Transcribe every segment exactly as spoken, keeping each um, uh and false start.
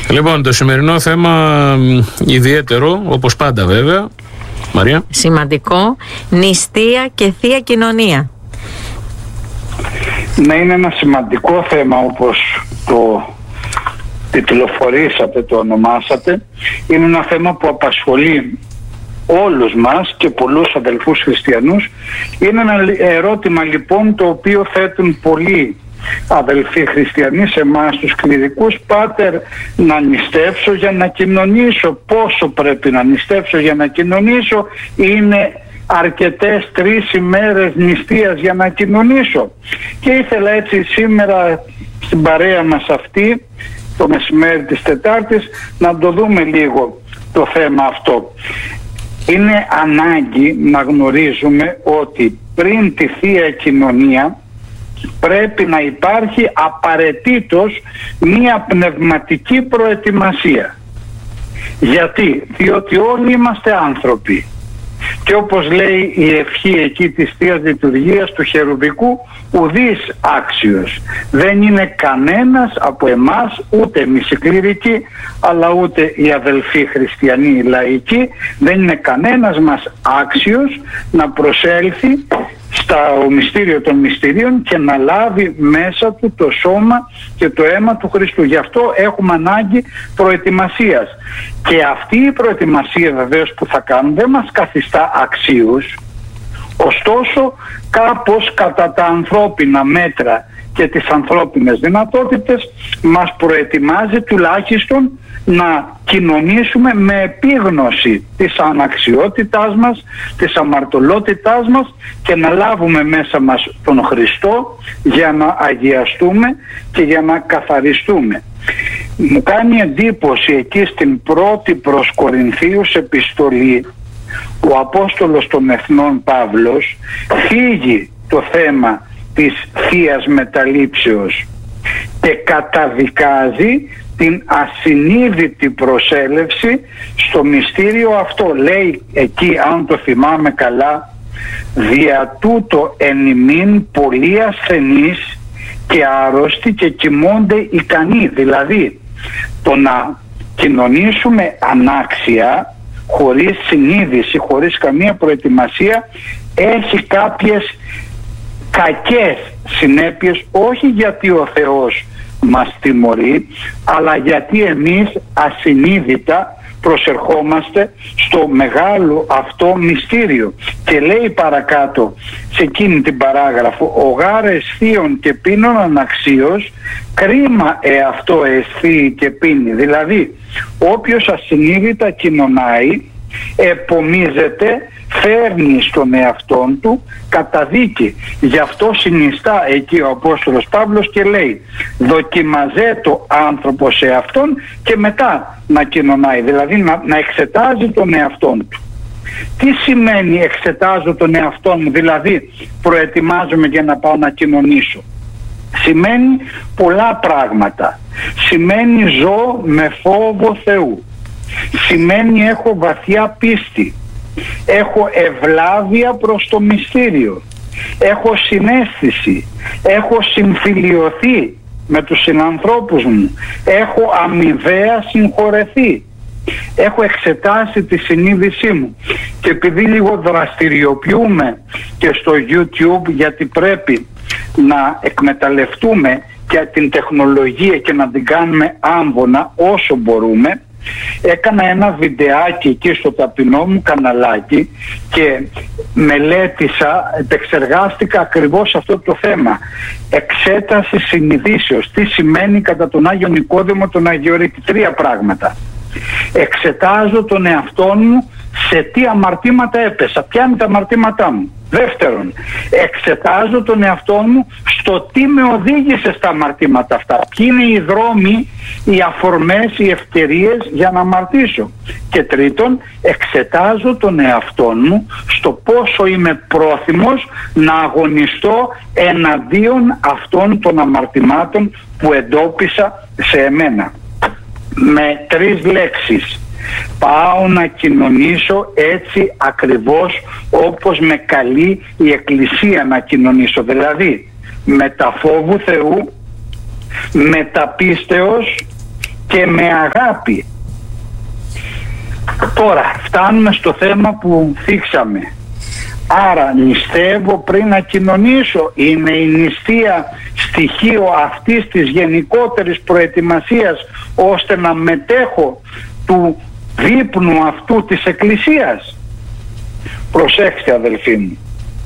Λοιπόν, το σημερινό θέμα ιδιαίτερο, όπως πάντα βέβαια. Μαρία. Σημαντικό, νηστεία και θεία κοινωνία. Ναι, είναι ένα σημαντικό θέμα, όπως το τιτλοφορήσατε, το ονομάσατε. Είναι ένα θέμα που απασχολεί όλους μας και πολλούς αδελφούς χριστιανούς. Είναι ένα ερώτημα λοιπόν το οποίο θέτουν πολλοί αδελφοί χριστιανοί σε εμάς τους κληρικούς. Πάτερ, να νηστεύσω για να κοινωνήσω? Πόσο πρέπει να νηστεύσω για να κοινωνήσω? Είναι αρκετές τρεις ημέρες νηστείας για να κοινωνήσω? Και ήθελα έτσι σήμερα στην παρέα μας αυτή, το μεσημέρι της Τετάρτης, να το δούμε λίγο το θέμα αυτό. Είναι ανάγκη να γνωρίζουμε ότι πριν τη Θεία Κοινωνία πρέπει να υπάρχει απαραίτητος μία πνευματική προετοιμασία. Γιατί? Διότι όλοι είμαστε άνθρωποι. Και όπως λέει η ευχή εκεί της Θείας Λειτουργίας του Χερουβικού, ουδής άξιος. Δεν είναι κανένας από εμάς, ούτε εμείς οι κληρικοί, αλλά ούτε οι αδελφοί χριστιανοί οι λαϊκοί, δεν είναι κανένας μας άξιος να προσέλθει στο μυστήριο των μυστηρίων και να λάβει μέσα του το σώμα και το αίμα του Χριστού. Γι' αυτό έχουμε ανάγκη προετοιμασίας. Και αυτή η προετοιμασία βεβαίως που θα κάνουμε δεν μας καθιστά αξίους. Ωστόσο, κάπως κατά τα ανθρώπινα μέτρα και τις ανθρώπινες δυνατότητες μας προετοιμάζει τουλάχιστον να κοινωνήσουμε με επίγνωση της αναξιότητάς μας, της αμαρτωλότητάς μας και να λάβουμε μέσα μας τον Χριστό για να αγιαστούμε και για να καθαριστούμε. Μου κάνει εντύπωση εκεί στην πρώτη προς Κορινθίους επιστολή ο Απόστολος των Εθνών Παύλος φύγει το θέμα της Θείας Μεταλήψεως και καταδικάζει την ασυνείδητη προσέλευση στο μυστήριο αυτό. Λέει εκεί, αν το θυμάμαι καλά, δια τούτο εν ημίν πολλοί ασθενείς και άρρωστοι και κοιμώνται ικανοί. Δηλαδή το να κοινωνήσουμε ανάξια, χωρίς συνείδηση, χωρίς καμία προετοιμασία, έχει κάποιες κακές συνέπειες, όχι γιατί ο Θεός μας τιμωρεί, αλλά γιατί εμείς ασυνείδητα προσερχόμαστε στο μεγάλο αυτό μυστήριο. Και λέει παρακάτω σε εκείνη την παράγραφο, ο γάρες θείων και πίνων αναξίως, κρίμα εαυτό εσθεί και πίνει. Δηλαδή όποιος ασυνείδητα κοινωνάει επομίζεται, φέρνει στον εαυτόν του καταδίκη. Γι' αυτό συνιστά εκεί ο Απόστολος Παύλος και λέει, δοκιμαζέ το άνθρωπο σε αυτόν και μετά να κοινωνάει, δηλαδή να, να εξετάζει τον εαυτόν του. Τι σημαίνει εξετάζω τον εαυτό μου, δηλαδή προετοιμάζομαι για να πάω να κοινωνήσω? Σημαίνει πολλά πράγματα. Σημαίνει ζω με φόβο Θεού. Σημαίνει έχω βαθιά πίστη. Έχω ευλάβεια προς το μυστήριο. Έχω συναίσθηση. Έχω συμφιλιωθεί με τους συνανθρώπους μου. Έχω αμοιβαία συγχωρεθεί. Έχω εξετάσει τη συνείδησή μου. Και επειδή λίγο δραστηριοποιούμε και στο YouTube, γιατί πρέπει να εκμεταλλευτούμε και την τεχνολογία και να την κάνουμε άμβονα όσο μπορούμε, έκανα ένα βιντεάκι εκεί στο ταπεινό μου καναλάκι και μελέτησα, επεξεργάστηκα ακριβώς αυτό το θέμα. Εξέταση συνειδήσεως. Τι σημαίνει κατά τον Άγιο Νικόδημο τον Αγιορείτη? Τρία πράγματα. Εξετάζω τον εαυτό μου σε τι αμαρτήματα έπεσα, ποια είναι τα αμαρτήματά μου. Δεύτερον, εξετάζω τον εαυτό μου στο τι με οδήγησε στα αμαρτήματα αυτά, ποιοι είναι οι δρόμοι, οι αφορμές, οι ευκαιρίες για να αμαρτήσω. Και τρίτον, εξετάζω τον εαυτό μου στο πόσο είμαι πρόθυμος να αγωνιστώ εναντίον αυτών των αμαρτημάτων που εντόπισα σε εμένα. Με τρεις λέξεις: πάω να κοινωνήσω έτσι ακριβώς όπως με καλεί η Εκκλησία να κοινωνήσω, δηλαδή με τα φόβου Θεού, με τα πίστεως και με αγάπη. Τώρα φτάνουμε στο θέμα που θίξαμε. Άρα νηστεύω πριν να κοινωνήσω? Είναι η νηστεία στοιχείο αυτής της γενικότερης προετοιμασίας ώστε να μετέχω του δείπνου αυτού της Εκκλησίας? Προσέξτε αδελφοί μου,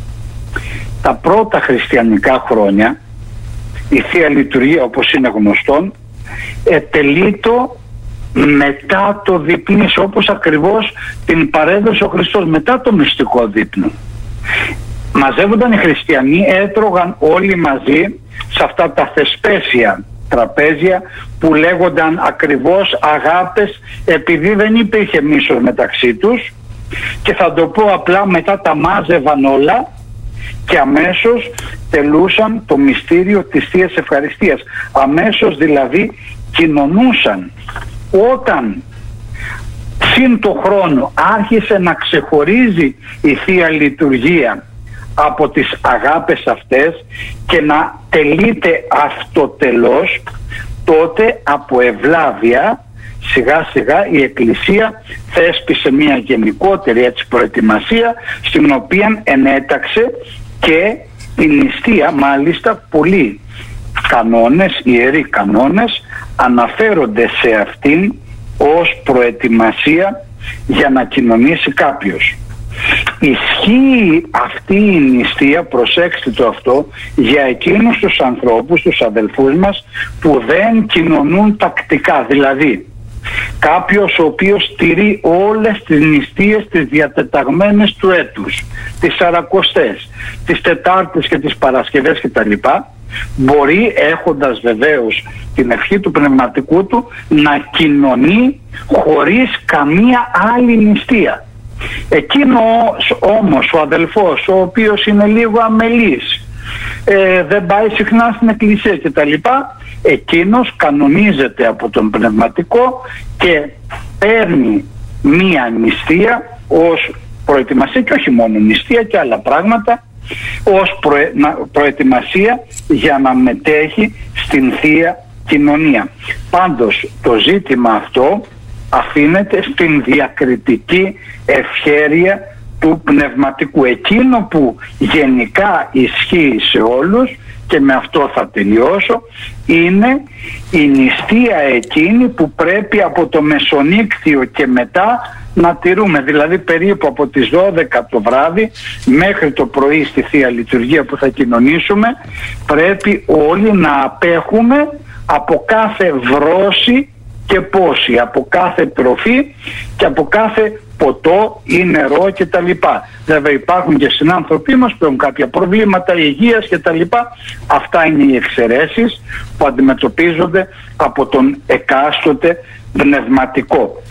τα πρώτα χριστιανικά χρόνια η Θεία Λειτουργία, όπως είναι γνωστόν, ετελείτο μετά το δείπνης, όπως ακριβώς την παρέδωσε ο Χριστός, μετά το μυστικό δείπνο. Μαζεύονταν οι χριστιανοί, έτρωγαν όλοι μαζί σε αυτά τα θεσπέσια τραπέζια που λέγονταν ακριβώς αγάπες, επειδή δεν υπήρχε μίσος μεταξύ τους, και θα το πω απλά, μετά τα μάζευαν όλα και αμέσως τελούσαν το μυστήριο της Θείας Ευχαριστίας. Αμέσως δηλαδή κοινωνούσαν. Όταν συν το χρόνο άρχισε να ξεχωρίζει η Θεία Λειτουργία από τις αγάπες αυτές και να τελείται αυτοτελώς, τότε από ευλάβεια σιγά σιγά η Εκκλησία θέσπισε μια γενικότερη έτσι προετοιμασία, στην οποία ενέταξε και η νηστεία. Μάλιστα πολλοί κανόνες, ιεροί κανόνες, αναφέρονται σε αυτήν ως προετοιμασία για να κοινωνήσει κάποιος. Ισχύει αυτή η νηστεία, προσέξτε το αυτό, για εκείνους τους ανθρώπους, τους αδελφούς μας, που δεν κοινωνούν τακτικά. Δηλαδή κάποιος ο οποίος τηρεί όλες τις νηστείες τις διατεταγμένες του έτους, τις Σαρακοστές, τις Τετάρτες και τις Παρασκευές κτλ., μπορεί, έχοντας βεβαίως την ευχή του πνευματικού του, να κοινωνεί χωρίς καμία άλλη νηστεία. Εκείνος όμως ο αδελφός, ο οποίος είναι λίγο αμελής, ε, δεν πάει συχνά στην εκκλησία κτλ., εκείνος κανονίζεται από τον πνευματικό και παίρνει μία νηστεία ως προετοιμασία, και όχι μόνο νηστεία και άλλα πράγματα, ως προε, να, προετοιμασία για να μετέχει στην Θεία Κοινωνία. Πάντως το ζήτημα αυτό αφήνεται στην διακριτική ευχέρεια του πνευματικού. Εκείνο που γενικά ισχύει σε όλους, και με αυτό θα τελειώσω, είναι η νηστεία εκείνη που πρέπει από το μεσονύκτιο και μετά να τηρούμε, δηλαδή περίπου από τις δώδεκα το βράδυ μέχρι το πρωί στη Θεία Λειτουργία που θα κοινωνήσουμε, πρέπει όλοι να απέχουμε από κάθε βρώση και πόση, από κάθε τροφή και από κάθε ποτό ή νερό κτλ. Βέβαια υπάρχουν και συνάνθρωποι μας που έχουν κάποια προβλήματα υγείας κτλ. Αυτά είναι οι εξαιρέσεις που αντιμετωπίζονται από τον εκάστοτε πνευματικό.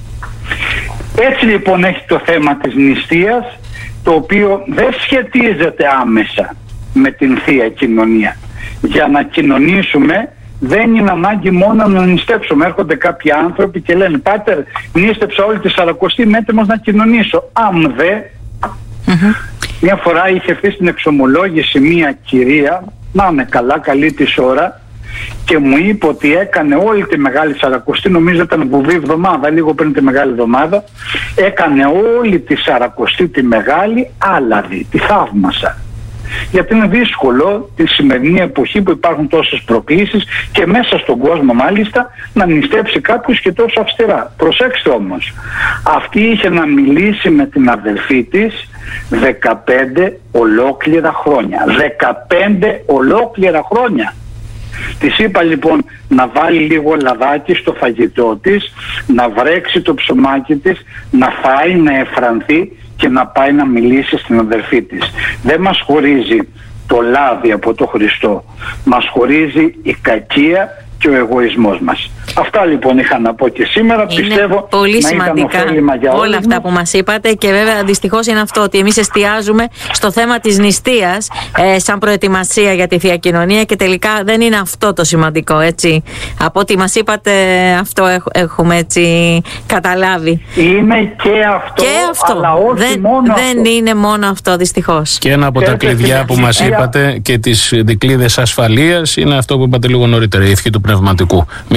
Έτσι λοιπόν έχει το θέμα της νηστείας, το οποίο δεν σχετίζεται άμεσα με την Θεία Κοινωνία. Για να κοινωνήσουμε δεν είναι ανάγκη μόνο να νηστέψουμε. Έρχονται κάποιοι άνθρωποι και λένε: «Πάτερ, νήστεψα όλη τη Σαρακοστή, είμαι έτοιμος να κοινωνήσω». Αμ δε, mm-hmm. Μια φορά είχε έρθει στην εξομολόγηση μια κυρία, να είναι καλά, καλή της ώρα, και μου είπε ότι έκανε όλη τη Μεγάλη Σαρακοστή, νομίζω ήταν βουβή εβδομάδα, λίγο πριν τη Μεγάλη Εβδομάδα, έκανε όλη τη Σαρακοστή τη Μεγάλη άλαδη, τη θαύμασα. Γιατί είναι δύσκολο τη σημερινή εποχή που υπάρχουν τόσες προκλήσεις και μέσα στον κόσμο μάλιστα να νηστέψει κάποιος και τόσο αυστηρά. Προσέξτε όμως, αυτή είχε να μιλήσει με την αδελφή της δεκαπέντε ολόκληρα χρόνια. δεκαπέντε ολόκληρα χρόνια. Της είπα λοιπόν να βάλει λίγο λαδάκι στο φαγητό της, να βρέξει το ψωμάκι της, να φάει, να εφρανθεί και να πάει να μιλήσει στην αδερφή της. Δεν μας χωρίζει το λάδι από το Χριστό. Μας χωρίζει η κακία και ο εγωισμός μας. Αυτά λοιπόν είχα να πω και σήμερα. Είναι πιστεύω πολύ να σημαντικά για όλα αυτά που μας είπατε, και βέβαια δυστυχώς είναι αυτό ότι εμείς εστιάζουμε στο θέμα της νηστείας ε, σαν προετοιμασία για τη Θεία Κοινωνία, και τελικά δεν είναι αυτό το σημαντικό, έτσι. Από ό,τι μας είπατε αυτό έχ, έχουμε έτσι καταλάβει. Είναι και αυτό, και αυτό. αλλά όχι δεν, μόνο δεν αυτό. είναι μόνο αυτό, δυστυχώς. Και ένα από τα κλειδιά που μας είπατε και τις δικλείδες ασφαλείας είναι αυτό που είπατε λίγο νωρίτερα, η ευχή του πνευματικού. Μην κάνουμε το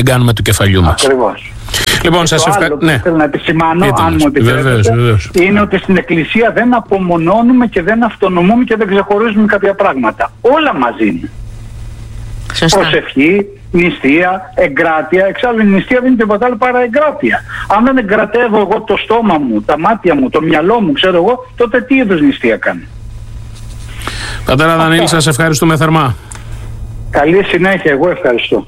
κεφαλιού μας. Ακριβώς. Λοιπόν, σας ευχαριστώ. Το άλλο που θέλω να επισημάνω, Είτε αν μας. μου επιτρέπετε, Βεβαίως, βεβαίως. είναι ότι στην Εκκλησία δεν απομονώνουμε και δεν αυτονομούμε και δεν ξεχωρίζουμε κάποια πράγματα. Όλα μαζί είναι. Σωστά. Προσευχή, νηστεία, εγκράτεια. Εξάλλου η νηστεία δεν είναι τίποτα άλλο παρά εγκράτεια. Αν δεν εγκρατεύω εγώ το στόμα μου, τα μάτια μου, το μυαλό μου, ξέρω εγώ, τότε τι είδους νηστεία κάνω? Πατέρα Δανίλη, σας ευχαριστούμε θερμά. Καλή συνέχεια, εγώ ευχαριστώ.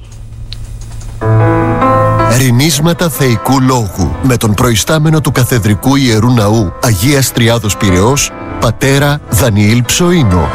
Ρηνίσματα θεϊκού λόγου με τον προϊστάμενο του Καθεδρικού Ιερού Ναού Αγίας Τριάδος Πειραιώς, πατέρα Δανιήλ Ψοΐνο.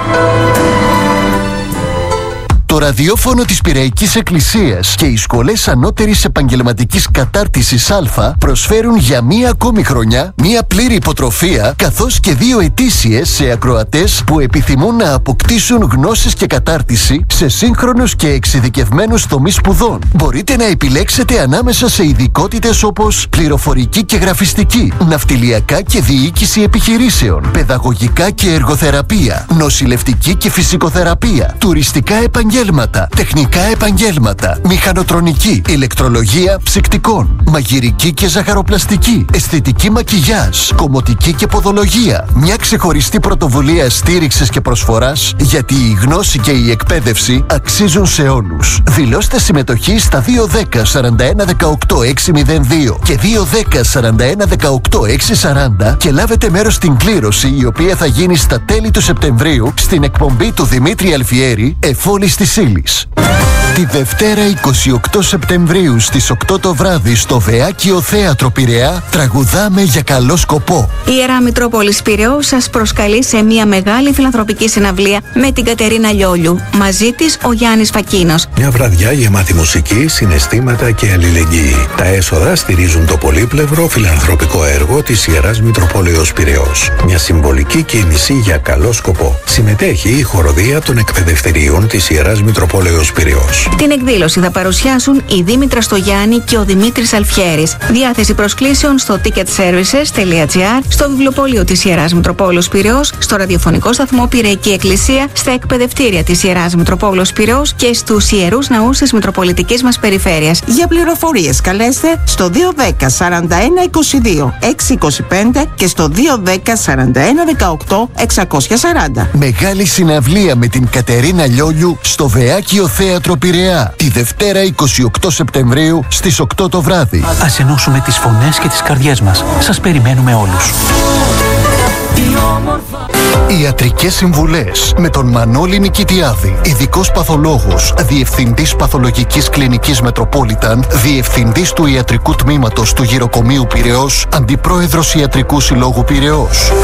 Το ραδιόφωνο της Πειραϊκής Εκκλησίας και οι σχολές ανώτερης επαγγελματικής κατάρτισης Α προσφέρουν για μία ακόμη χρονιά μία πλήρη υποτροφία καθώς και δύο ετήσιες σε ακροατές που επιθυμούν να αποκτήσουν γνώσεις και κατάρτιση σε σύγχρονους και εξειδικευμένους τομείς σπουδών. Μπορείτε να επιλέξετε ανάμεσα σε ειδικότητες όπως πληροφορική και γραφιστική, ναυτιλιακά και διοίκηση επιχειρήσεων, παιδαγωγικά και εργοθεραπεία, νοσηλευτική και φυσικοθεραπεία, τουριστικά επαγγέλματα, τεχνικά επαγγέλματα, μηχανοτρονική, ηλεκτρολογία ψυκτικών, μαγειρική και ζαχαροπλαστική, αισθητική μακιγιάζ, κομμωτική και ποδολογία. Μια ξεχωριστή πρωτοβουλία στήριξης και προσφοράς, γιατί η γνώση και η εκπαίδευση αξίζουν σε όλους. Δηλώστε συμμετοχή στα δύο δέκα σαράντα ένα δεκαοκτώ εξακόσια δύο και δύο δέκα σαράντα ένα δεκαοκτώ εξακόσια σαράντα και λάβετε μέρος στην κλήρωση, η οποία θα γίνει στα τέλη του Σεπτεμβρίου στην εκπομπή του Δημήτρη Αλφιέρη, Εφόλης της Ύλης. Τη Δευτέρα εικοστή ογδόη Σεπτεμβρίου στις οκτώ το βράδυ στο Βεάκιο Θέατρο Πειραιά τραγουδάμε για καλό σκοπό. Η Ιερά Μητρόπολης Πειραιώς σας προσκαλεί σε μια μεγάλη φιλανθρωπική συναυλία με την Κατερίνα Λιόλιου. Μαζί της ο Γιάννης Φακίνος. Μια βραδιά γεμάτη μουσική, συναισθήματα και αλληλεγγύη. Τα έσοδα στηρίζουν το πολύπλευρο φιλανθρωπικό έργο της Ιεράς Μητροπόλεως Πειραιώς. Μια συμβολική κίνηση για καλό σκοπό. Συμμετέχει η χοροδία των εκπαιδευτηρίων της Ιεράς Μητροπόλεως Πειραιώς. Την εκδήλωση θα παρουσιάσουν η Δήμητρα Στογιάννη και ο Δημήτρης Αλφιέρης. Διάθεση προσκλήσεων στο ticketservices.gr, στο βιβλιοπωλείο της Ιεράς Μητροπόλεως Πειραιώς, στο ραδιοφωνικό σταθμό Πειραϊκή Εκκλησία, στα εκπαιδευτήρια της Ιεράς Μητροπόλεως Πειραιώς και στους ιερούς ναούς της Μητροπολιτικής μας περιφέρειας. Για πληροφορίες καλέστε στο δύο δέκα σαράντα ένα είκοσι δύο εξακόσια είκοσι πέντε και στο δύο δέκα σαράντα ένα δεκαοκτώ εξακόσια σαράντα. Μεγάλη συναυλία με την Κατερίνα Λιόλιου στο Βεάκιο Θέατρο Πειραιά τη Δευτέρα εικοστή ογδόη Σεπτεμβρίου στις οκτώ το βράδυ. Ας ενώσουμε τις φωνές και τις καρδιές μας. Σας περιμένουμε όλους. Ιατρικές συμβουλές με τον Μανώλη Νικητιάδη, ειδικός παθολόγος, διευθυντής παθολογικής κλινικής Μετροπόλιταν, διευθυντής του ιατρικού τμήματος του Γυροκομείου Πειραιώς, αντιπρόεδρος Ιατρικού Συλλόγου Πειραιώς.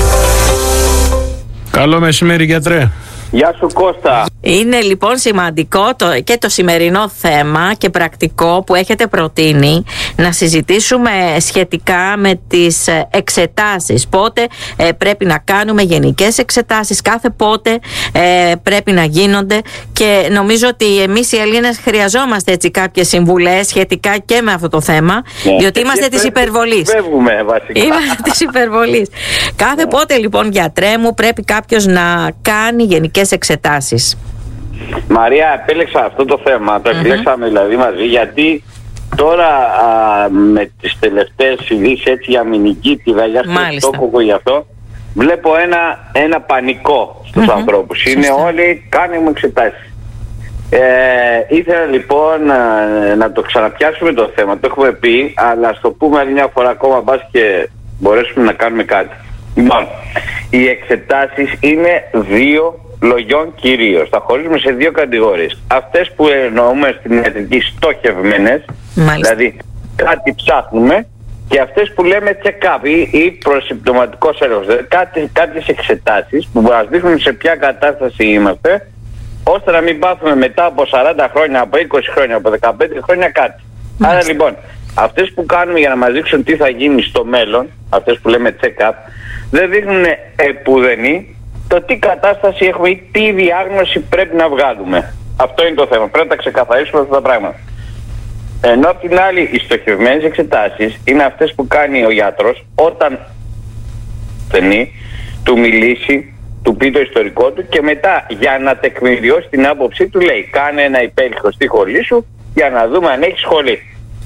Καλό μεσημέρι, γιατρέ. Γεια σου Κώστα. Είναι λοιπόν σημαντικό το, και το σημερινό θέμα και πρακτικό που έχετε προτείνει να συζητήσουμε σχετικά με τις εξετάσεις. Πότε ε, πρέπει να κάνουμε γενικές εξετάσεις, κάθε πότε ε, πρέπει να γίνονται, και νομίζω ότι εμείς οι Έλληνες χρειαζόμαστε έτσι κάποιες συμβουλές σχετικά και με αυτό το θέμα, ναι, διότι είμαστε της υπερβολής. Φεύγουμε βασικά. Είμαστε της υπερβολής. Κάθε ναι. πότε λοιπόν, γιατρέ μου, πρέπει κάποιος να κάνει γενικές εξετάσεις? Μαρία, επέλεξα αυτό το θέμα, το mm-hmm. επιλέξαμε δηλαδή μαζί, γιατί τώρα α, με τις τελευταίες ειδήσεις έτσι για μηνυκίτιδα, για στρεπτόκοκο, γι' αυτό βλέπω ένα, ένα πανικό στους mm-hmm. ανθρώπους. Είναι Σωστά. όλοι, κάνε μου εξετάσεις. Ε, ήθελα λοιπόν να, να το ξαναπιάσουμε το θέμα, το έχουμε πει, αλλά στο πούμε άλλη μια φορά ακόμα, μπας και μπορέσουμε να κάνουμε κάτι. Λοιπόν, οι εξετάσεις είναι δύο λογιών κυρίως. Θα χωρίζουμε σε δύο κατηγορίες. Αυτές που εννοούμε στην ιατρική στοχευμένες, Μάλιστα. δηλαδή κάτι ψάχνουμε, και αυτές που λέμε check-up ή, ή προσυμπτωματικός έλεγχος. Δηλαδή κάτι, κάποιες εξετάσεις που μας δείχνουν σε ποια κατάσταση είμαστε, ώστε να μην πάθουμε μετά από σαράντα χρόνια, από είκοσι χρόνια, από δεκαπέντε χρόνια κάτι. Μάλιστα. Άρα λοιπόν, αυτές που κάνουμε για να μας δείξουν τι θα γίνει στο μέλλον, αυτές που λέμε check-up, δεν δείχνουν επουδενή το τι κατάσταση έχουμε ή τι διάγνωση πρέπει να βγάλουμε. Αυτό είναι το θέμα. Πρέπει να τα ξεκαθαρίσουμε αυτά τα πράγματα. Ενώ απ' την άλλη, οι στοχευμένες εξετάσεις είναι αυτές που κάνει ο γιατρός όταν ταινεί, του μιλήσει, του πει το ιστορικό του, και μετά για να τεκμηριώσει την άποψή του λέει: κάνε ένα υπέλογο στη σχολή σου για να δούμε αν έχει σχολή.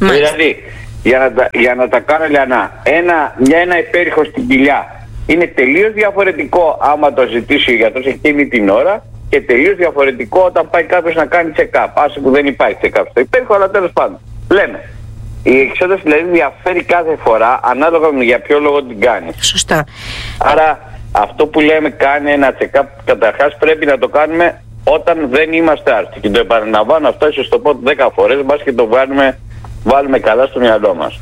Δηλαδή, για να, τα, για να τα κάνω λιανά, ένα, μια, ένα υπέρηχο στην κοιλιά είναι τελείως διαφορετικό άμα το ζητήσει ο γιατρός εκείνη την ώρα και τελείως διαφορετικό όταν πάει κάποιος να κάνει check-up. Άσε που δεν υπάρχει check-up στο υπέρηχο, αλλά τέλος πάντων. Λέμε, η εξέταση δηλαδή διαφέρει κάθε φορά ανάλογα με για ποιο λόγο την κάνει. Σωστά. Άρα αυτό που λέμε κάνει ένα check-up, καταρχάς πρέπει να το κάνουμε όταν δεν είμαστε άρρωστοι. Και το επαναλαμβάνω αυτό, ίσως το πω δέκα φορές, μπας και το βάλουμε, βάλουμε καλά στο μυαλό μας.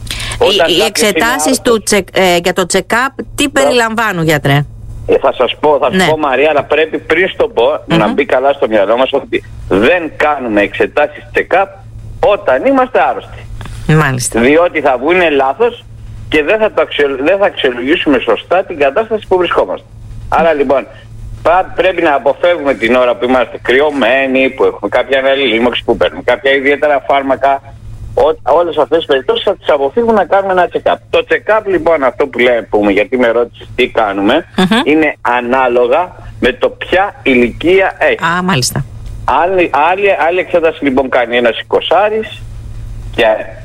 Οι, οι εξετάσεις του, ε, για το check-up τι yeah. περιλαμβάνουν, γιατρέ? Ε, θα σας πω, θα ναι. σου πω Μαρία, αλλά πρέπει πριν στο πω mm-hmm. να μπει καλά στο μυαλό μας ότι δεν κάνουμε εξετάσεις check-up όταν είμαστε άρρωστοι. Μάλιστα. Διότι θα βγουν λάθος και δεν θα, το αξιολ... δεν θα αξιολογήσουμε σωστά την κατάσταση που βρισκόμαστε. Άρα λοιπόν πρέπει να αποφεύγουμε την ώρα που είμαστε κρυωμένοι, που έχουμε κάποια αναλύμωξη, που παίρνουμε κάποια ιδιαίτερα φάρμακα. Ό, όλες αυτές τις περιπτώσεις θα τις αποφύγουμε να κάνουμε ένα check-up. Το check-up λοιπόν, αυτό που λέμε, πούμε, γιατί με ρώτησες τι κάνουμε, mm-hmm. είναι ανάλογα με το ποια ηλικία έχει. Α, μάλιστα. Άλλη, άλλη, άλλη εξέταση λοιπόν κάνει ένας εικοσάρης και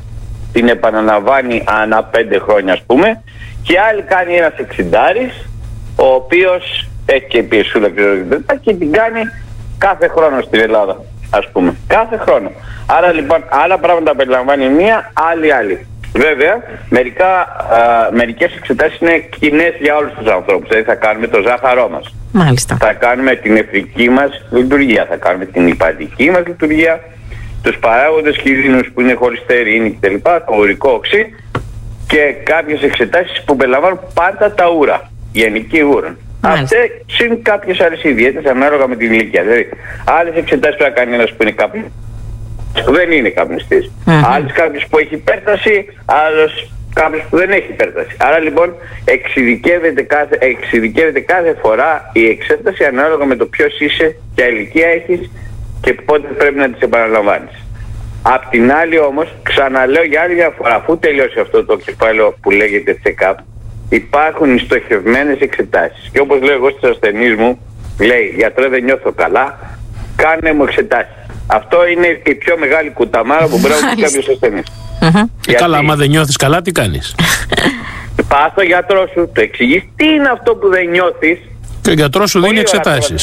την επαναλαμβάνει ανά πέντε χρόνια ας πούμε, και άλλη κάνει ένας εξιντάρης ο οποίος έχει και πιεσούλα και την κάνει κάθε χρόνο στην Ελλάδα ας πούμε, κάθε χρόνο. Άρα λοιπόν άλλα πράγματα περιλαμβάνει μία, άλλη άλλη. Βέβαια μερικά, α, μερικές εξετάσεις είναι κοινές για όλους τους ανθρώπους. Δηλαδή θα κάνουμε το ζάχαρό μας, μάλιστα. θα κάνουμε την νεφρική μας λειτουργία, θα κάνουμε την υπατική μας λειτουργία, τους παράγοντες κινδύνους που είναι χολυστερίνη κτλ, το ουρικό οξύ, και κάποιες εξετάσεις που περιλαμβάνουν πάντα τα ούρα, γενική ούρων. Αυτές συν κάποιες άλλες ιδιαίτες ανάλογα με την ηλικία. Δηλαδή, άλλες εξετάσεις πρέπει να κάνει ένας που είναι καπνιστής, που δεν είναι καπνιστής. Mm-hmm. Άλλες κάποιος που έχει υπέρταση, άλλος κάποιος που δεν έχει υπέρταση. Άρα λοιπόν εξειδικεύεται κάθε, εξειδικεύεται κάθε φορά η εξέταση ανάλογα με το ποιος είσαι, ποια ηλικία έχεις και πότε πρέπει να τις επαναλαμβάνεις. Απ' την άλλη όμως, ξαναλέω για άλλη μια φορά, αφού τελειώσει αυτό το κεφάλαιο που λέγεται check-up, υπάρχουν στοχευμένες εξετάσεις. Και όπως λέω εγώ στους ασθενείς μου, λέει, γιατρέ δεν νιώθω καλά, κάνε μου εξετάσεις. Αυτό είναι η πιο μεγάλη κουταμάρα που πρέπει να πει κάποιος ασθενής. Mm-hmm. Γιατί... Καλά, άμα δεν νιώθεις καλά, τι κάνεις? Πας στο γιατρό σου, το εξηγείς τι είναι αυτό που δεν νιώθεις. Και ο γιατρός σου δίνει εξετάσεις.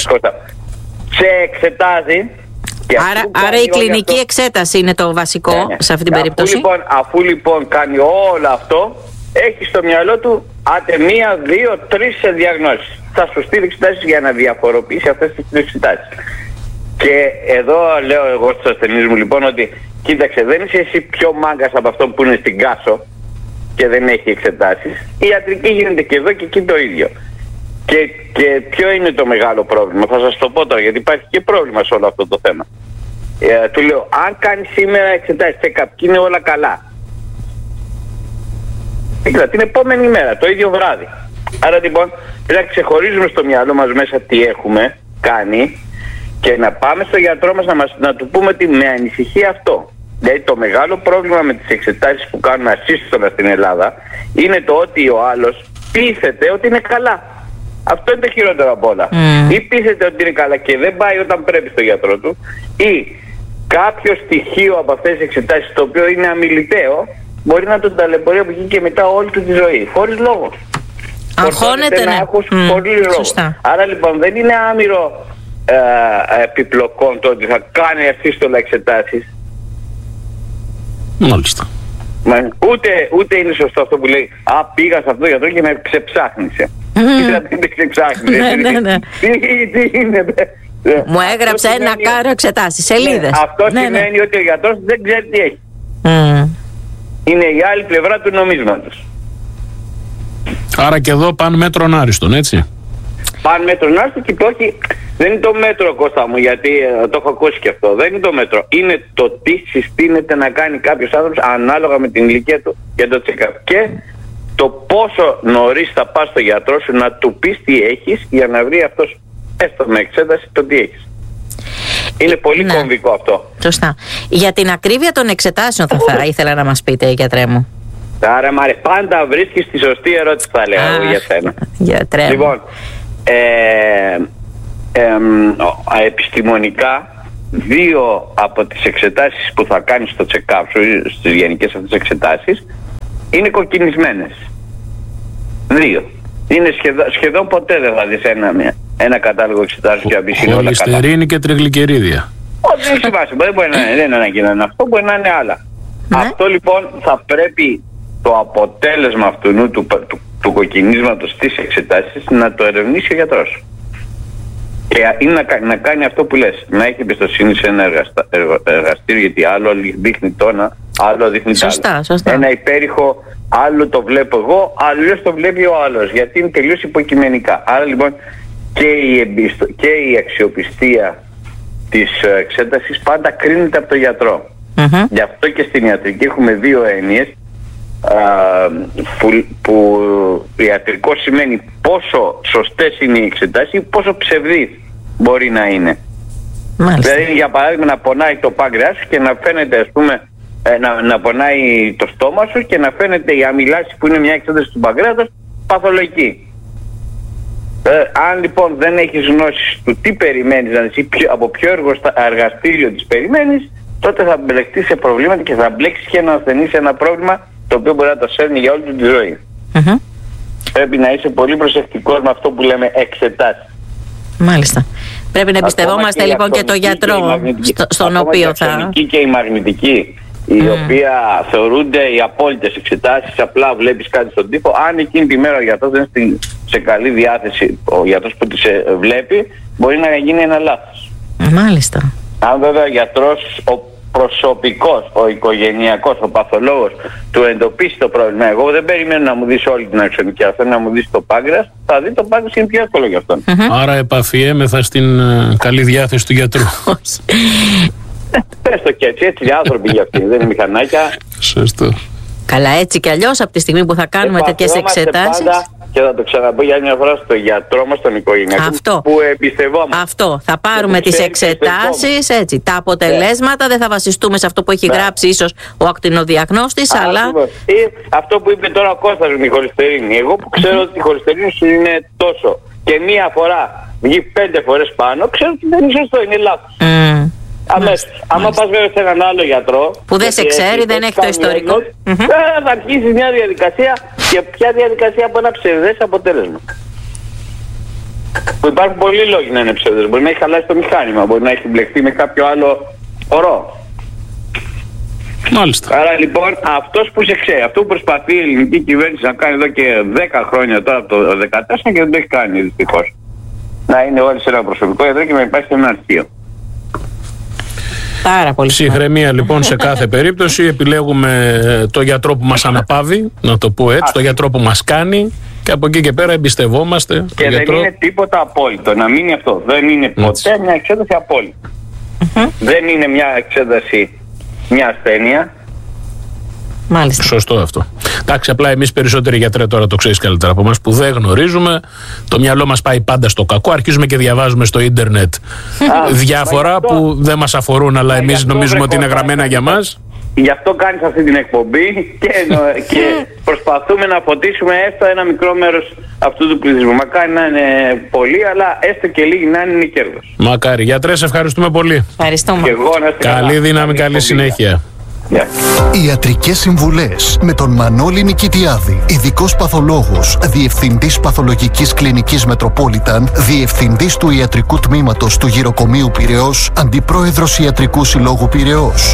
Σε εξετάζει. Άρα, άρα η κλινική αυτό. Εξέταση είναι το βασικό, ναι, ναι. σε αυτή την αφού περίπτωση. Λοιπόν, αφού λοιπόν κάνει όλο αυτό, έχει στο μυαλό του άτε μία, δύο, τρεις διαγνώσεις. Θα σου στείλει εξετάσεις για να διαφοροποιήσει αυτές τις εξετάσεις. Και εδώ λέω εγώ στους ασθενείς μου λοιπόν ότι κοίταξε, δεν είσαι εσύ πιο μάγκας από αυτό που είναι στην Κάσο και δεν έχει εξετάσεις. Η ιατρική γίνεται και εδώ και εκεί το ίδιο. Και, και ποιο είναι το μεγάλο πρόβλημα? Θα σας το πω τώρα, γιατί υπάρχει και πρόβλημα σε όλο αυτό το θέμα. Ε, του λέω, αν κάνει σήμερα εξετάσεις check-up και είναι όλα καλά, δηλαδή την επόμενη μέρα, το ίδιο βράδυ. Άρα λοιπόν πρέπει να ξεχωρίζουμε στο μυαλό μας μέσα τι έχουμε κάνει και να πάμε στο γιατρό μας να, μας, να του πούμε ότι με ανησυχεί αυτό. Δηλαδή το μεγάλο πρόβλημα με τις εξετάσεις που κάνουμε ασύστονα στην Ελλάδα είναι το ότι ο άλλος πείθεται ότι είναι καλά. Αυτό είναι το χειρότερο από όλα. Mm. Ή πείθεται ότι είναι καλά και δεν πάει όταν πρέπει στο γιατρό του, ή κάποιο στοιχείο από αυτές τις εξετάσεις το οποίο είναι αμιληταίο μπορεί να τον ταλαιπωρεί από εκεί και μετά όλη του τη ζωή, χωρίς λόγο. Αγχώνεται, ναι. Mm. Χωρίς λόγο. Σωστά. Άρα λοιπόν δεν είναι άμυρο ε, επιπλοκών το ότι θα κάνει ασύστολα εξετάσεις. Μάλιστα. Μα, ούτε, ούτε είναι σωστό αυτό που λέει, α, πήγα σε αυτό το γιατρό και με ξεψάχνησε. Τι με ξεψάχνησε? Ναι, ναι, ναι. Τι είναι? Μου έγραψε ένα κάρο εξετάσεις, σελίδες. Αυτό σημαίνει ότι ο γιατρός δεν ξέρει τι έχει. Είναι η άλλη πλευρά του νομίσματος. Άρα και εδώ πάνε μέτρον άριστον, έτσι? Πάνε μέτρον άριστον και όχι, δεν είναι το μέτρο, Κώστα μου, γιατί ε, το έχω ακούσει και αυτό. Δεν είναι το μέτρο. Είναι το τι συστήνεται να κάνει κάποιος άνθρωπος ανάλογα με την ηλικία του για το check-up. Και το πόσο νωρίς θα πας στο γιατρό σου να του πεις τι έχεις για να βρει αυτός έστω με εξέταση το τι έχεις. Είναι πολύ ναι. κομβικό αυτό. Σωστά. Για την ακρίβεια των εξετάσεων θα, θα ήθελα να μας πείτε, γιατρέ μου. Άρα Μάρε, πάντα βρίσκεις τη σωστή ερώτηση, θα λέω ah, για σένα. Γιατρέ μου. Λοιπόν, ε, ε, ε, επιστημονικά δύο από τις εξετάσεις που θα κάνεις στο check-up σου, στις γενικές αυτές εξετάσεις, είναι κοκκινισμένες. Δύο. Είναι σχεδόν, σχεδόν ποτέ δεν θα δεις ένα, ένα κατάλογο εξετάσεων και να πεις είναι όλα καλά. Χολυστερίνη και τριγλικερίδια. Όχι, δεν έχει σημασία. Δεν μπορεί να είναι, δεν είναι ανάγκη να είναι αυτό, μπορεί να είναι άλλα. Ναι. Αυτό λοιπόν θα πρέπει το αποτέλεσμα αυτού του, του, του, του κοκκινίσματος στις εξετάσεις να το ερευνήσει ο γιατρός. Και είναι να, να κάνει αυτό που λες, να έχει εμπιστοσύνη σε ένα εργαστα, εργαστήριο, γιατί άλλο δείχνει τόνα, άλλο δείχνει σωστά, σωστά. Ένα υπέρηχο, άλλο το βλέπω εγώ, αλλιώς το βλέπει ο άλλος, γιατί είναι τελείως υποκειμενικά. Άρα λοιπόν και η, εμπιστο, και η αξιοπιστία της εξέτασης πάντα κρίνεται από τον γιατρό. Mm-hmm. Γι' αυτό και στην ιατρική έχουμε δύο έννοιες, α, που, που ιατρικό σημαίνει πόσο σωστές είναι οι εξετάσεις ή πόσο ψευδείς μπορεί να είναι. Μάλιστα. Δηλαδή για παράδειγμα να πονάει το πάγκρεας σου και να φαίνεται, ας πούμε, να, να πονάει το στόμα σου και να φαίνεται η αμυλάση που είναι μια εξέταση του παγκρέατος παθολογική. Ε, αν λοιπόν δεν έχεις γνώση του τι περιμένεις, να δεις από ποιο εργαστήριο τις περιμένεις, τότε θα μπλεχτείς σε προβλήματα και θα μπλέξεις και ένα ασθενή σε ένα πρόβλημα το οποίο μπορεί να το σέρνει για όλη τη ζωή. Mm-hmm. Πρέπει να είσαι πολύ προσεκτικός με αυτό που λέμε εξετάσεις. Μάλιστα. Πρέπει να εμπιστευόμαστε λοιπόν και το γιατρό στο, στον οποίο θα... Η ατομική και η μαγνητική, η mm. οποία θεωρούνται οι απόλυτες εξετάσεις, απλά βλέπεις κάτι στον τοίχο. Αν εκείνη τη μέρα ο γιατρός δεν είναι σε καλή διάθεση, ο γιατρός που τις βλέπει, μπορεί να γίνει ένα λάθος. Μάλιστα. Αν βέβαια ο γιατρός, ο προσωπικός, ο οικογενειακός, ο παθολόγος του εντοπίσει το πρόβλημα, εγώ δεν περιμένω να μου δεις όλη την αξονική, αυτό να μου δεις το πάγκρας, θα δει το πάγκρας, είναι πιο εύκολο για αυτόν. Mm-hmm. Άρα επαφιέμεθα στην uh, καλή διάθεση του γιατρού. Πες το και έτσι, έτσι οι άνθρωποι για αυτοί, δεν είναι μηχανάκια. Σωστό. Καλά, έτσι κι αλλιώς από τη στιγμή που θα κάνουμε τέτοιες εξετάσεις. Και θα το ξαναπώ για μια φορά στο γιατρό μας, τον οικογενειακό, αυτό, που εμπιστευόμαστε. Αυτό. Θα πάρουμε τις εξετάσεις, έτσι, τα αποτελέσματα, yeah. δεν θα βασιστούμε σε αυτό που έχει yeah. γράψει ίσως ο ακτινοδιαγνώστης, αλλά... Ή αυτό που είπε τώρα ο Κώστας με τη χολυστερίνη. Εγώ που ξέρω mm-hmm. ότι η χολυστερίνη σου είναι τόσο και μία φορά βγει πέντε φορές πάνω, ξέρω ότι δεν είναι σωστό, είναι λάθος. Mm. Αμέσως. Άμα πας βέβαια σε έναν άλλο γιατρό που δεν σε ξέρει, δεν έχει το ιστορικό, mm-hmm. θα αρχίσει μια διαδικασία και ποια διαδικασία από ένα ψευδές αποτέλεσμα. Που υπάρχουν πολλοί λόγοι να είναι ψευδές. Μπορεί να έχει χαλάσει το μηχάνημα, μπορεί να έχει μπλεχτεί με κάποιο άλλο ορό. Μάλιστα. Άρα λοιπόν αυτός που σε ξέρει, αυτό που προσπαθεί η ελληνική κυβέρνηση να κάνει εδώ και δέκα χρόνια τώρα από το δεκατέσσερα και δεν το έχει κάνει δυστυχώς. Να είναι όλοι σε ένα προσωπικό γιατρό και να υπάρχει ένα αρχείο. Πάρα πολύ. Ψυχραιμία λοιπόν σε κάθε περίπτωση. Επιλέγουμε το γιατρό που μας αναπαύει, να το πω έτσι, το γιατρό που μας κάνει, και από εκεί και πέρα εμπιστευόμαστε. Και δεν γιατρό. Είναι τίποτα απόλυτο. Να μείνει αυτό. Δεν είναι ποτέ έτσι. Μια εξέταση απόλυτη. Mm-hmm. Δεν είναι μια εξέταση μια ασθένεια. Μάλιστα. Σωστό αυτό. Εντάξει, απλά εμείς περισσότεροι γιατρέ, τώρα το ξέρεις καλύτερα από εμάς που δεν γνωρίζουμε, το μυαλό μας πάει πάντα στο κακό. Αρχίζουμε και διαβάζουμε στο ίντερνετ διάφορα αυτό, που δεν μας αφορούν, αλλά εμείς νομίζουμε ότι είναι γραμμένα για μας. Γι' αυτό κάνεις αυτή την εκπομπή και, και προσπαθούμε να φωτίσουμε έστω ένα μικρό μέρος αυτού του πληθυσμού. Μακάρι να είναι πολύ, αλλά έστω και λίγοι να είναι κέρδος. Μακάρι. Γιατρέ, σε ευχαριστούμε πολύ. Ευχαριστούμε. Και εγώ, καλή δύναμη, καλή συνέχεια. Yeah. Ιατρικές συμβουλές με τον Μανώλη Νικητιάδη, ειδικός παθολόγος, διευθυντής παθολογικής κλινικής Μετροπόλιταν, διευθυντής του ιατρικού τμήματος του Γυροκομείου Πειραιώς, αντιπρόεδρος Ιατρικού Συλλόγου Πειραιώς.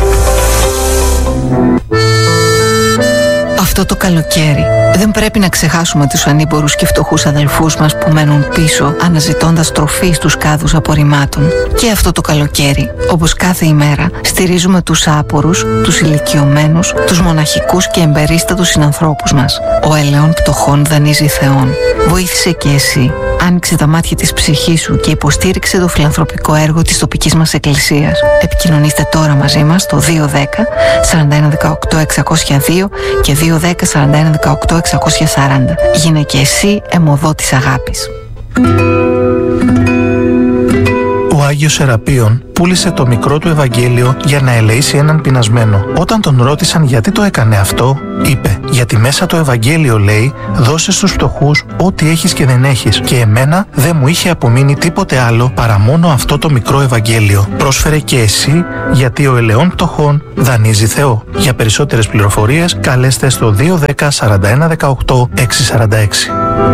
Αυτό το καλοκαίρι δεν πρέπει να ξεχάσουμε τους ανήμπορους και φτωχούς αδελφούς μας που μένουν πίσω αναζητώντας τροφή στους κάδους απορριμμάτων. Και αυτό το καλοκαίρι, όπως κάθε ημέρα, στηρίζουμε τους άπορους, τους ηλικιωμένους, τους μοναχικούς και εμπερίστατους συνανθρώπους μας. Ο ελαιών πτωχών δανείζει Θεόν. Βοήθησε και εσύ. Άνοιξε τα μάτια της ψυχής σου και υποστήριξε το φιλανθρωπικό έργο της τοπικής μας εκκλησίας. Επικοινωνήστε τώρα μαζί μας στο δύο ένα μηδέν σαράντα ένα δεκαοκτώ εξακόσια δύο και δύο ένα μηδέν σαράντα ένα δεκαοκτώ εξακόσια σαράντα. Γίνε και εσύ αιμοδότης αγάπης. Ο Άγιος Σεραπείων πούλησε το μικρό του Ευαγγέλιο για να ελεήσει έναν πεινασμένο. Όταν τον ρώτησαν γιατί το έκανε αυτό, είπε: «Γιατί μέσα το Ευαγγέλιο λέει, δώσε στους φτωχούς ό,τι έχεις και δεν έχεις, και εμένα δεν μου είχε απομείνει τίποτε άλλο παρά μόνο αυτό το μικρό Ευαγγέλιο. Πρόσφερε και εσύ, γιατί ο ελαιών πτωχών δανείζει Θεό». Για περισσότερες πληροφορίες καλέστε στο δύο δέκα σαράντα ένα δεκαοκτώ εξακόσια σαράντα έξι.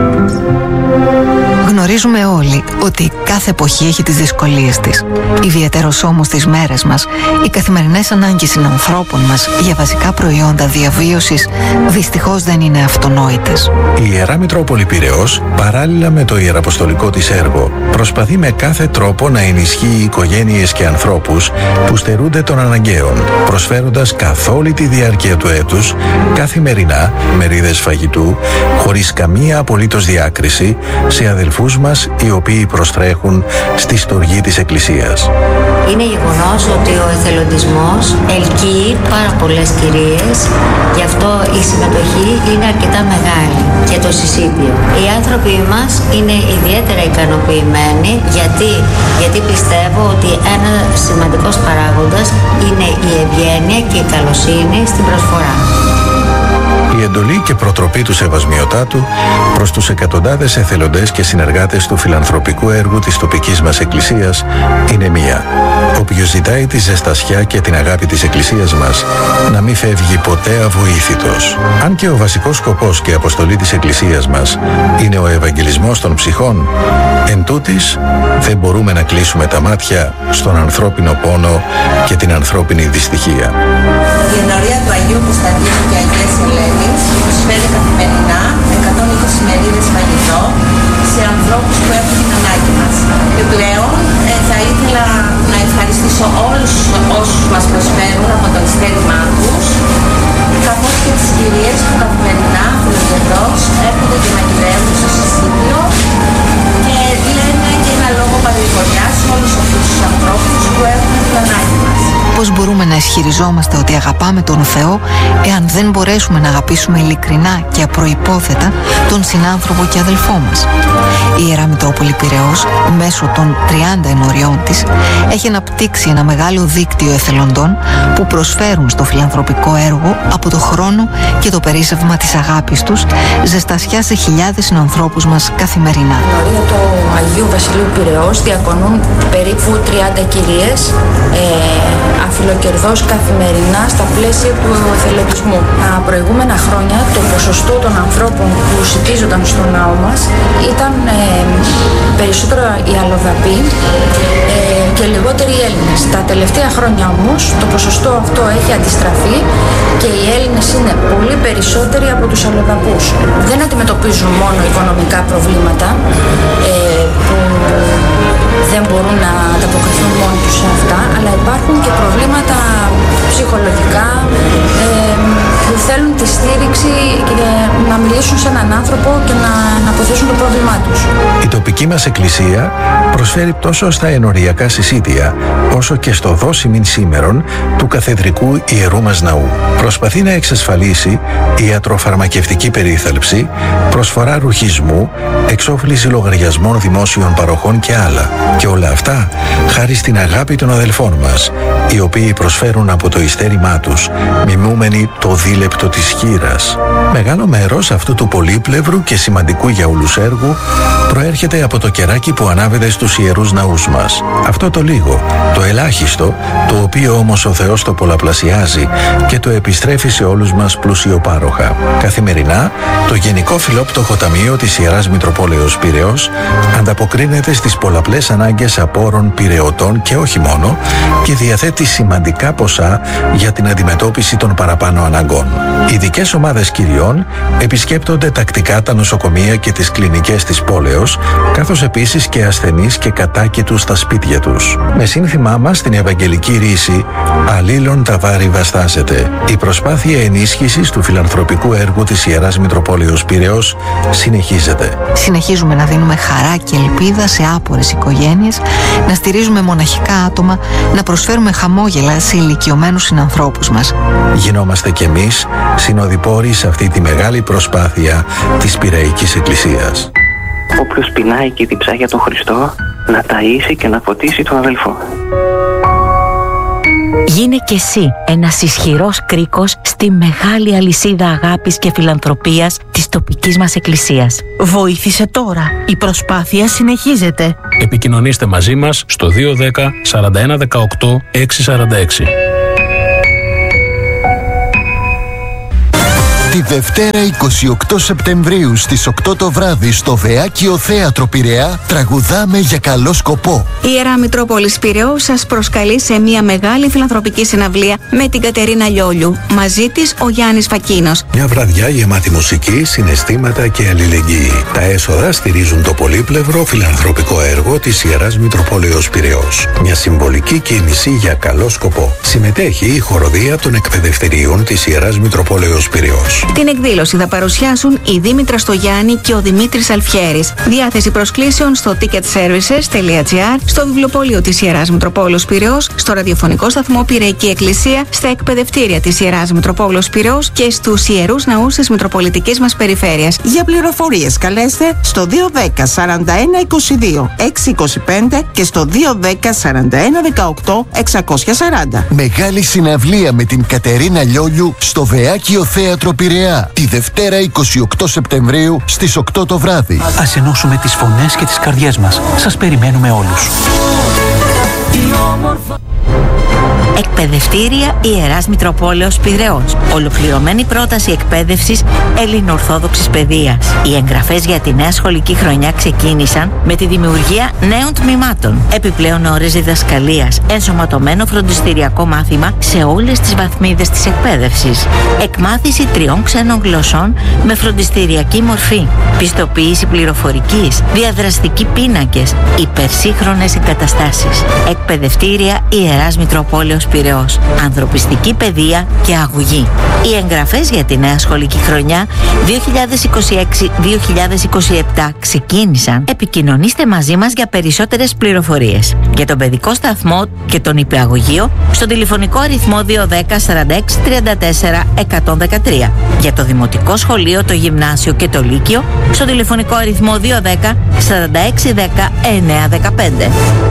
Γνωρίζουμε όλοι ότι κάθε εποχή έχει τις δυσκολίες της. Ιδιαιτέρως όμως τις μέρες μας, οι καθημερινές ανάγκες συνανθρώπων μας για βασικά προϊόντα διαβίωσης δυστυχώς δεν είναι αυτονόητες. Η Ιερά Μητρόπολη Πειραιώς, παράλληλα με το ιεραποστολικό της έργο, προσπαθεί με κάθε τρόπο να ενισχύει οικογένειες και ανθρώπους που στερούνται των αναγκαίων, προσφέροντας καθ' όλη τη διάρκεια του έτους καθημερινά μερίδες φαγητού, χωρίς καμία απολύτως διάκριση, σε αδελφούς μας οι οποίοι προστρέχουν στη στοργή της Εκκλησίας. Είναι γεγονός ότι ο εθελοντισμός ελκύει πάρα πολλές κυρίες, γι' αυτό η συμμετοχή είναι αρκετά μεγάλη και το συσίτιο. Οι άνθρωποι μας είναι ιδιαίτερα ικανοποιημένοι γιατί, γιατί πιστεύω ότι ένα σημαντικός παράγοντας είναι η ευγένεια και η καλοσύνη στην προσφορά. Η εντολή και προτροπή του Σεβασμιωτάτου προς τους εκατοντάδες εθελοντές και συνεργάτες του φιλανθρωπικού έργου της τοπικής μας Εκκλησίας είναι μία. Όποιος ζητάει τη ζεστασιά και την αγάπη της Εκκλησίας μας να μην φεύγει ποτέ αβοήθητος. Αν και ο βασικός σκοπός και αποστολή της Εκκλησίας μας είναι ο Ευαγγελισμός των ψυχών, εν τούτης δεν μπορούμε να κλείσουμε τα μάτια στον ανθρώπινο πόνο και την ανθρώπινη δυστυχία. Η ενορία του Αγίου Κωνσταντίνου και Αγίας Ελένης προσφέρει καθημερινά εκατόν είκοσι μερίδες φαγητό σε ανθρώπους που έχουν την ανάγκη μας. Επιπλέον, ε, θα ήθελα να ευχαριστήσω όλους όσους μας προσφέρουν από το ειστέρημά τους, καθώς και τις κυρίες που καθημερινά, φιλοκερδώς, έρχονται και μαγειρεύουν στο συσίτιο και λένε και ένα λόγο παρηγοριάς σε όλους αυτούς τους ανθρώπους που έχουν την ανάγκη μας. Πώς μπορούμε να ισχυριζόμαστε ότι αγαπάμε τον Θεό εάν δεν μπορέσουμε να αγαπήσουμε ειλικρινά και απροϋπόθετα τον συνάνθρωπο και αδελφό μας? Η Ιερά Μητρόπολη Πειραιώς, μέσω των τριάντα ενωριών της, έχει αναπτύξει ένα μεγάλο δίκτυο εθελοντών που προσφέρουν στο φιλανθρωπικό έργο από το χρόνο και το περίσσευμα της αγάπης τους ζεστασιά σε χιλιάδες συνανθρώπους μας καθημερινά. Στην ενορία του Αγίου Βασιλείου Πειραιώς διακονούν περίπου τριάντα κυρίες ε, αφιλοκερδώς καθημερινά στα πλαίσια του εθελοντισμού. Τα προηγούμενα χρόνια το ποσοστό των ανθρώπων που συντίζονταν στο ναό μας ήταν ε, περισσότερο οι αλλοδαποί ε, και λιγότεροι οι Έλληνες. Τα τελευταία χρόνια όμως το ποσοστό αυτό έχει αντιστραφεί και οι Έλληνες είναι πολύ περισσότεροι από τους αλλοδαπούς. Δεν αντιμετωπίζουν μόνο οικονομικά προβλήματα ε, που δεν μπορούν να ανταποκριθούν μόνοι τους σε αυτά, αλλά υπάρχουν και προβλήματα ψυχολογικά ε, που θέλουν τη στήριξη και να μιλήσουν σε έναν άνθρωπο και να, να αποθέσουν το πρόβλημά τους. Η τοπική μας εκκλησία προσφέρει τόσο στα ενοριακά συσίτια όσο και στο δόσιμην σήμερον του καθεδρικού ιερού μας ναού. Προσπαθεί να εξασφαλίσει ιατροφαρμακευτική περίθαλψη, προσφορά ρουχισμού, εξόφληση λογαριασμών δημόσιων παροχών και άλλα. Και όλα αυτά χάρη στην αγάπη των αδελφών μας, οι οποίοι προσφέρουν από το ειστέρημά τους, μιμούμενοι το δίλεπτο της χήρας. Μεγάλο μέρος αυτού του πολύπλευρου και σημαντικού για όλους έργου προέρχεται από το κεράκι που ανάβεται στους ιερούς ναούς μας. Αυτό το λίγο, το ελάχιστο, το οποίο όμως ο Θεός το πολλαπλασιάζει και το επιστρέφει σε όλους μας πλουσιοπάροχα. Καθημερινά, το Γενικό Φιλόπτωχο Ταμείο της Ιεράς Μητροπόλεως Πειραιώς ανταποκρίνεται στις πολλαπλές ανάγκες απόρων πειραιωτών και όχι μόνο και διαθέτει σημαντικά ποσά για την αντιμετώπιση των παραπάνω αναγκών. Ειδικές ομάδες κυριών επισκέπτονται τακτικά τα νοσοκομεία και τις κλινικές της πόλεως, καθώς επίσης και ασθενείς και κατάκητους στα σπίτια τους. Με σύνθημά μας την Ευαγγελική ρίση «Αλλήλων τα βάρη βαστάζεται». Η προσπάθεια ενίσχυσης του φιλανθρωπικού έργου της Ιεράς Μητροπόλεως Πειραιώς συνεχίζεται. Συνεχίζουμε να δίνουμε χαρά και ελπίδα σε άπορες οικογένειες, να στηρίζουμε μοναχικά άτομα, να προσφέρουμε χαμόγελα σε ηλικιωμένους συνανθρώπους μας. Γινόμαστε κι εμείς συνοδοιπόροι σε αυτή τη μεγάλη προσπάθεια της Πειραϊκής Εκκλησίας. Όποιος πεινάει και διψά για τον Χριστό, να ταΐσει και να φωτίσει τον αδελφό. Γίνε κι εσύ ένας ισχυρός κρίκος στη μεγάλη αλυσίδα αγάπης και φιλανθρωπίας της τοπικής μας εκκλησίας. Βοήθησε τώρα. Η προσπάθεια συνεχίζεται. Επικοινωνήστε μαζί μας στο δύο ένα μηδέν σαράντα ένα δεκαοκτώ εξακόσια σαράντα έξι. Τη Δευτέρα εικοστή ογδόη Σεπτεμβρίου στις οκτώ το βράδυ στο Βεάκιο Θέατρο Πειραιά τραγουδάμε για καλό σκοπό. Η Ιερά Μητρόπολης Πειραιώς σας προσκαλεί σε μια μεγάλη φιλανθρωπική συναυλία με την Κατερίνα Λιόλιου. Μαζί της ο Γιάννης Φακίνος. Μια βραδιά γεμάτη μουσική, συναισθήματα και αλληλεγγύη. Τα έσοδα στηρίζουν το πολύπλευρο φιλανθρωπικό έργο της Ιεράς Μητροπόλεως Πειραιώς. Μια συμβολική κίνηση για καλό σκοπό. Συμμετέχει η χοροδία των εκπαιδευτηρίων της Ιεράς Μητροπόλεως Πειραιώς. Την εκδήλωση θα παρουσιάσουν η Δήμητρα Στογιάννη και ο Δημήτρης Αλφιέρης. Διάθεση προσκλήσεων στο τίκετ σέρβισες τελεία τζι άρ, στο βιβλιοπωλείο της Ιεράς Μητροπόλεως Πειραιώς, στο ραδιοφωνικό σταθμό Πειραϊκή Εκκλησία, στα εκπαιδευτήρια της Ιεράς Μητροπόλεως Πειραιώς και στους ιερούς ναούς της Μητροπολιτικής μας περιφέρειας. Για πληροφορίες καλέστε στο δύο ένα μηδέν σαράντα ένα είκοσι δύο εξακόσια είκοσι πέντε και στο δύο ένα μηδέν σαράντα ένα δεκαοκτώ εξακόσια σαράντα. Μεγάλη συναυλία με την Κατερίνα Λιόλιου στο Βεάκιο Θέατρο Πειραιά. Τη Δευτέρα εικοστή ογδόη Σεπτεμβρίου στις οκτώ το βράδυ. Ας ενώσουμε τις φωνές και τις καρδιές μας. Σας περιμένουμε όλους. Εκπαιδευτήρια Ιεράς Μητροπόλεως Πειραιώς. Ολοκληρωμένη πρόταση εκπαίδευσης ελληνοορθόδοξης παιδείας. Οι εγγραφές για τη νέα σχολική χρονιά ξεκίνησαν με τη δημιουργία νέων τμήματων. Επιπλέον ώρες διδασκαλίας, ενσωματωμένο φροντιστηριακό μάθημα σε όλες τις βαθμίδες της εκπαίδευσης. Εκμάθηση τριών ξένων γλωσσών με φροντιστηριακή μορφή. Πιστοποίηση πληροφορικής, διαδραστικοί πίνακες, υπερσύγχρονες εγκαταστάσεις. Εκπαιδευτήρια Ιεράς Μητροπόλεως Πειραιώς. Ανθρωπιστική παιδεία και αγωγή. Οι εγγραφές για τη νέα σχολική χρονιά δύο χιλιάδες είκοσι έξι δύο χιλιάδες είκοσι επτά ξεκίνησαν. Επικοινωνήστε μαζί μας για περισσότερες πληροφορίες. Για τον παιδικό σταθμό και τον υπηαγωγείο στο τηλεφωνικό αριθμό δύο ένα μηδέν σαράντα έξι τριάντα τέσσερα εκατόν δεκατρία. Για το δημοτικό σχολείο, το γυμνάσιο και το λύκειο στο τηλεφωνικό αριθμό δύο ένα μηδέν σαράντα έξι δέκα εννέα δεκαπέντε.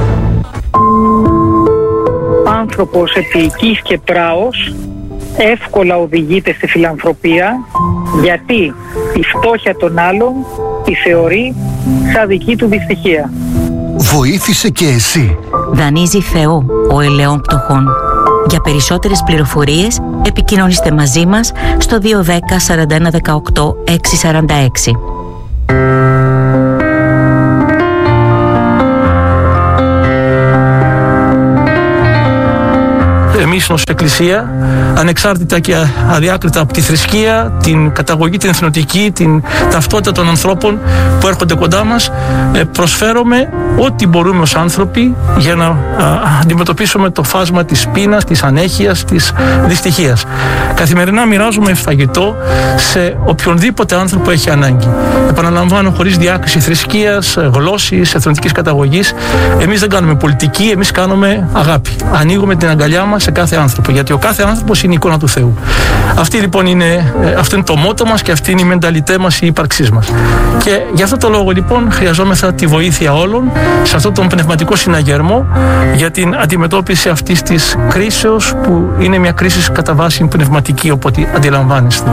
Άνθρωπος επίοικης και πράος εύκολα οδηγείται στη φιλανθρωπία, γιατί τη φτώχεια των άλλων τη θεωρεί σαν δική του δυστυχία. Βοήθησε και εσύ. Δανείζει Θεό ο ελαιών πτωχών. Για περισσότερες πληροφορίες επικοινωνήστε μαζί μας στο δύο ένα μηδέν σαράντα ένα δεκαοκτώ εξακόσια σαράντα έξι. Εμείς ως Εκκλησία, ανεξάρτητα και αδιάκριτα από τη θρησκεία, την καταγωγή, την εθνοτική, την ταυτότητα των ανθρώπων που έρχονται κοντά μας, προσφέρουμε ό,τι μπορούμε ως άνθρωποι για να αντιμετωπίσουμε το φάσμα της πείνας, της ανέχειας, της δυστυχίας. Καθημερινά μοιράζουμε φαγητό σε οποιονδήποτε άνθρωπο έχει ανάγκη. Επαναλαμβάνω, χωρίς διάκριση θρησκείας, γλώσσης, εθνοτικής καταγωγής. Εμείς δεν κάνουμε πολιτική, εμείς κάνουμε αγάπη. Ανοίγουμε την αγκαλιά μας σε κάθε άνθρωπο, γιατί ο κάθε άνθρωπος είναι η εικόνα του Θεού. Αυτή λοιπόν είναι, αυτό είναι το μότο μας και αυτή είναι η μενταλιτέ μας, η ύπαρξή μας. Και γι' αυτό το λόγο λοιπόν χρειαζόμεθα τη βοήθεια όλων σε αυτόν τον πνευματικό συναγερμό για την αντιμετώπιση αυτής της κρίσεως, που είναι μια κρίση κατά βάση πνευματική, οπότε αντιλαμβάνεστε.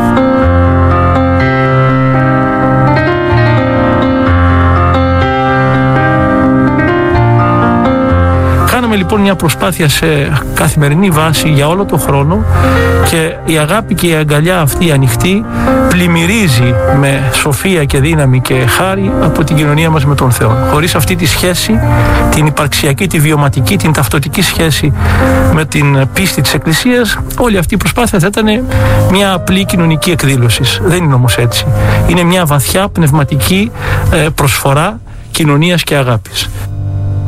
Κάναμε λοιπόν μια προσπάθεια σε καθημερινή βάση για όλο τον χρόνο, και η αγάπη και η αγκαλιά αυτή ανοιχτή πλημμυρίζει με σοφία και δύναμη και χάρη από την κοινωνία μας με τον Θεό. Χωρίς αυτή τη σχέση, την υπαρξιακή, τη βιωματική, την ταυτοτική σχέση με την πίστη της Εκκλησίας, όλη αυτή η προσπάθεια θα ήταν μια απλή κοινωνική εκδήλωση. Δεν είναι όμως έτσι. Είναι μια βαθιά πνευματική προσφορά κοινωνίας και αγάπης.